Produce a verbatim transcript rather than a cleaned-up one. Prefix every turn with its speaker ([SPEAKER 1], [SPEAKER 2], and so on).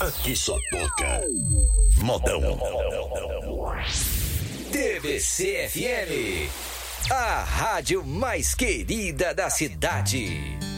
[SPEAKER 1] Aqui só toca modão. T V C F M, a rádio mais querida da cidade.